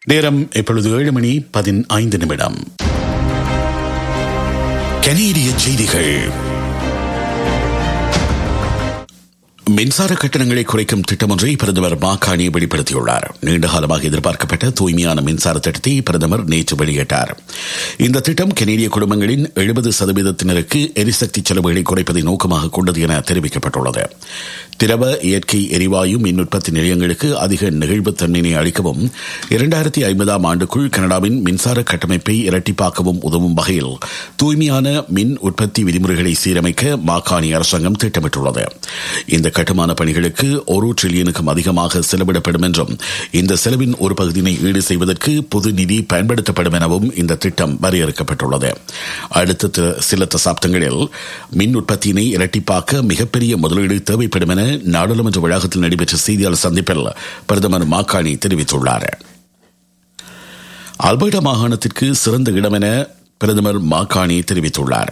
நேரம் இப்பொழுது 7:15. கனேடிய செய்திகள். மின்சார கட்டணங்களை குறைக்கும் திட்டம் ஒன்றை பிரதமர் மாகாணி வெளிப்படுத்தியுள்ளார். நீண்டகாலமாக எதிர்பார்க்கப்பட்ட தூய்மையான மின்சார திட்டத்தை பிரதமர் நேற்று வெளியிட்டார். இந்த திட்டம் கனேடிய குடும்பங்களின் 70% எரிசக்தி செலவுகளை குறைப்பதை நோக்கமாக கொண்டது என தெரிவிக்கப்பட்டுள்ளது. திரவ இயற்கை எரிவாயு மின் உற்பத்தி நிலையங்களுக்கு அதிக நெகிழ்வுத்தன்மையை அளிக்கவும் 2050 ஆண்டுக்குள் கனடாவின் மின்சார கட்டமைப்பை இரட்டிப்பாக்கவும் உதவும் வகையில் தூய்மையான மின் உற்பத்தி விதிமுறைகளை சீரமைக்க மாகாணி அரசாங்கம் திட்டமிட்டுள்ளது. இந்த கட்டுமான பணிகளுக்கு $1 டிரில்லியனுக்கும் அதிகமாக செலவிடப்படும் என்றும் இந்த செலவின் ஒரு பகுதியினை ஈடு செய்வதற்கு பொது நிதி பயன்படுத்தப்படும் எனவும் இந்த திட்டம் வரையறுக்கப்பட்டுள்ளது. அடுத்த சில தசாப்தங்களில் மின் உற்பத்தியினை இரட்டிப்பாக்க மிகப்பெரிய முதலீடு தேவைப்படும் என நாடாளுமன்ற வளாகத்தில் நடைபெற்ற செய்தியாளர் சந்திப்பில் பிரதமர் மாகாணி தெரிவித்துள்ளார். அல்பர்டா மாகாணத்திற்கு சிறந்த இடம் என பிரதமர் மாகாணி தெரிவித்துள்ளார்.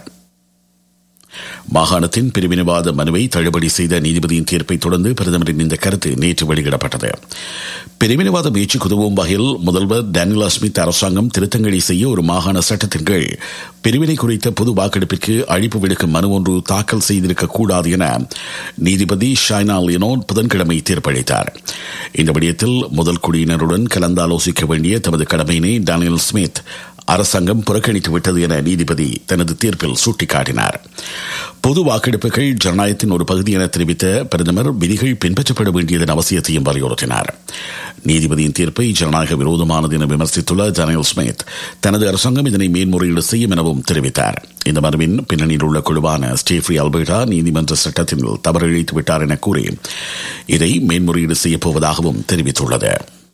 மாகாணத்தின் பிரிவினைவாத மனுவை தள்ளுபடி செய்த நீதிபதியின் தீர்ப்பை தொடர்ந்து பிரதமரின் இந்த கருத்து நேற்று வெளியிடப்பட்டது. பிரிவினைவாத முயற்சிக்கு உதவும் வகையில் முதல்வர் டேனியல் ஸ்மித் அரசாங்கம் திருத்தங்களை செய்ய ஒரு மாகாண சட்டத்தின் கீழ் பிரிவினை குறித்த பொது வாக்கெடுப்பிற்கு அழைப்பு விடுக்கும் மனு ஒன்று தாக்கல் செய்திருக்கக்கூடாது என நீதிபதி ஷைனா லியோன் புதன்கிழமை தீர்ப்பளித்தார். இந்த விடயத்தில் முதல் குடியினருடன் கலந்தாலோசிக்க வேண்டிய தமது கடமையினை டேனியல் ஸ்மித் அரசாங்கம் புறக்கணித்து விட்டது என நீதிபதி தனது தீர்ப்பில் சுட்டிக்காட்டினார். பொது வாக்கெடுப்புகள் ஜனநாயகத்தின் ஒரு பகுதி என தெரிவித்த பிரதமர் விதிகள் பின்பற்றப்பட வேண்டியதன் அவசியத்தையும் வலியுறுத்தினார். நீதிபதியின் தீர்ப்பை ஜனநாயக விரோதமானது என விமர்சித்துள்ள டேனியல் ஸ்மித் தனது அரசாங்கம் இதனை மேன்முறையீடு செய்யும் எனவும் தெரிவித்தார். இந்த மனுவின் பின்னணியில் உள்ள குழுவான ஸ்டேஃப்ரி அல்பர்டா நீதிமன்ற சட்டத்தில் தவறு இழைத்து விட்டார் என கூறி இதை மேன்முறையீடு செய்யப்போவதாகவும் தெரிவித்துள்ளது.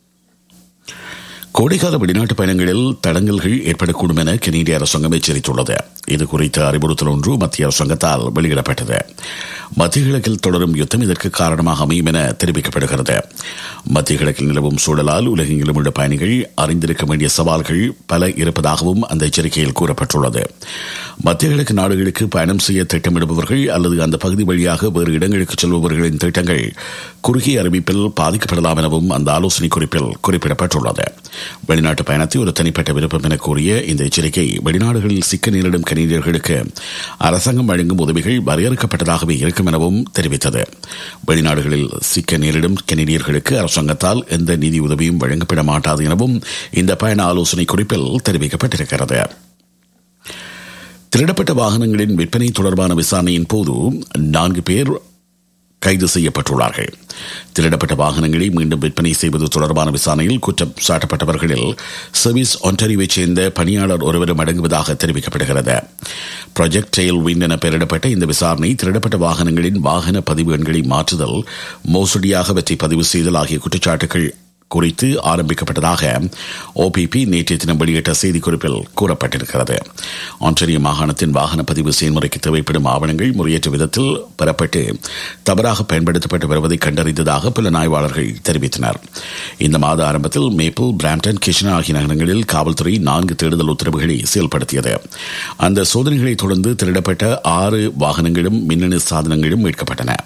கோடைக்கால வெளிநாட்டு பயணங்களில் தடங்கல்கள் ஏற்படக்கூடும் என கனேடிய அரசாங்கம் எச்சரித்துள்ளது. இது குறித்த அறிவுறுத்தல் ஒன்று மத்திய அரசாங்கத்தால் வெளியிடப்பட்டது. மத்திய கிழக்கில் தொடரும் யுத்தம் இதற்கு காரணமாக அமையும் என தெரிவிக்கப்படுகிறது. மத்திய கிழக்கில் நிலவும் சூழலால் உலகெங்கிலும் உள்ள பயணிகள் அறிந்திருக்க வேண்டிய சவால்கள் பல இருப்பதாகவும் அந்த எச்சரிக்கையில் கூறப்பட்டுள்ளது. மத்திய கிழக்கு நாடுகளுக்கு பயணம் செய்ய திட்டமிடுபவர்கள் அல்லது அந்த பகுதி வழியாக வேறு இடங்களுக்கு செல்பவர்களின் திட்டங்கள் குறுகிய அறிவிப்பில் பாதிக்கப்படலாம் எனவும் அந்த ஆலோசனை குறிப்பில் குறிப்பிடப்பட்டுள்ளது. வெளிநாட்டு பயணத்தை ஒரு தனிப்பட்ட விருப்பம் என கூறிய இந்த எச்சரிக்கை வெளிநாடுகளில் சிக்க நேரிடும் கனேடியர்களுக்கு அரசாங்கம் வழங்கும் உதவிகள் வரையறுக்கப்பட்டதாகவே இருக்கும் எனவும் தெரிவித்தது. வெளிநாடுகளில் சிக்க நேரிடும் கனேடியர்களுக்கு அரசாங்கத்தால் எந்த நிதி உதவியும் வழங்கப்பட மாட்டாது எனவும் இந்த பயண ஆலோசனை குறிப்பில் தெரிவிக்கப்பட்டிருக்கிறது. திருடப்பட்ட வாகனங்களின் விற்பனை தொடர்பான விசாரணையின் போது 4 பேர் கைது செய்யப்பட்டுள்ளார்கள். திருடப்பட்ட வாகனங்களை மீண்டும் விற்பனை செய்வது தொடர்பான விசாரணையில் குற்றம் சாட்டப்பட்டவர்களில் சர்வீஸ் ஒன்டாரியோவைச் சேர்ந்த பணியாளர் ஒருவரும் அடங்குவதாக தெரிவிக்கப்படுகிறது. ப்ராஜெக்ட் டெயில் விண்ட் என பெயரிடப்பட்ட இந்த விசாரணை திருடப்பட்ட வாகனங்களின் வாகன பதிவு எண்களை மாற்றுதல், மோசடியாக அவற்றை பதிவு செய்தல் ஆகிய குற்றச்சாட்டுகள் குறித்து ஆரம்பிக்கப்பட்டதாக OPP நேற்றைய தினம் வெளியிட்ட செய்திக்குறிப்பில் கூறப்பட்டிருக்கிறது. ஆன்டாரியோ மாகாணத்தின் வாகன பதிவு செயல்முறைக்கு தேவைப்படும் ஆவணங்கள் முறையற்ற விதத்தில் பெறப்பட்டு தவறாக பயன்படுத்தப்பட்டு வருவதை கண்டறிந்ததாக புலனாய்வாளர்கள் தெரிவித்தனர். இந்த மாத ஆரம்பத்தில் மேப்பிள், பிராம்டன், கிஷனர் ஆகிய நகரங்களில் காவல்துறை 4 தேடுதல் உத்தரவுகளை செயல்படுத்தியது. அந்த சோதனைகளை தொடர்ந்து திருடப்பட்ட 6 வாகனங்களும் மின்னணு சாதனங்களும் மீட்கப்பட்டன.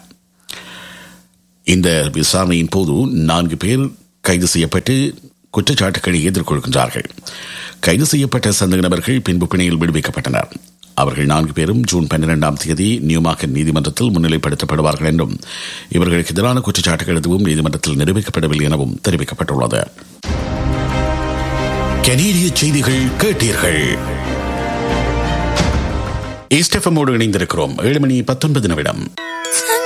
இந்த விசாரணையின் போது 4 பேர் கைது செய்யப்பட்டு குற்றச்சாட்டுகளை எதிர்கொள்கின்றார்கள். கைது செய்யப்பட்ட சந்தேக நபர்கள் பின்பு பிணையில் விடுவிக்கப்பட்டனர். அவர்கள் 4 பேரும் ஜூன் 12ஆம் தேதி நியூமார்க் நீதிமன்றத்தில் முன்னிலைப்படுத்தப்படுவார்கள் என்றும் இவர்களுக்கு எதிரான குற்றச்சாட்டுகள் எதுவும் நீதிமன்றத்தில் நிரூபிக்கப்படவில்லை எனவும் தெரிவிக்கப்பட்டுள்ளது. கனேடிய செய்திகள் கேட்டீர்கள். ஈஸ்ட் எஃப்எம்மோடு இணைந்திருக்கிறோம். 7:19.